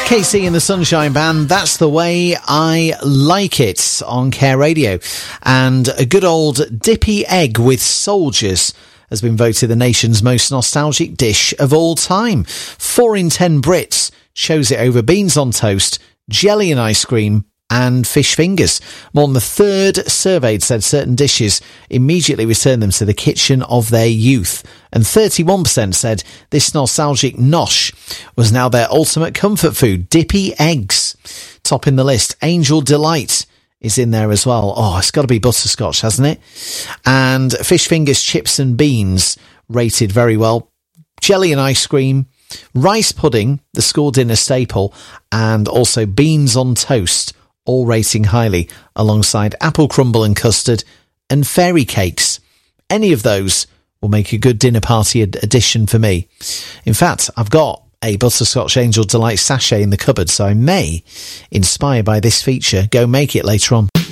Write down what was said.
KC and the Sunshine Band, That's the Way I Like It on Care Radio. And a good old dippy egg with soldiers has been voted the nation's most nostalgic dish of all time. 4 in 10 Brits chose it over beans on toast, jelly and ice cream, and fish fingers. More than a third surveyed said certain dishes immediately return them to the kitchen of their youth. And 31% said this nostalgic nosh was now their ultimate comfort food. Dippy eggs. Topping the list, Angel Delight is in there as well. Oh, it's got to be butterscotch, hasn't it? And fish fingers, chips and beans rated very well. Jelly and ice cream. Rice pudding, the school dinner staple. And also beans on toast, all rating highly, alongside apple crumble and custard and fairy cakes. Any of those will make a good dinner party addition for me. In fact, I've got a Butterscotch Angel Delight sachet in the cupboard, so I may, inspired by this feature, go make it later on.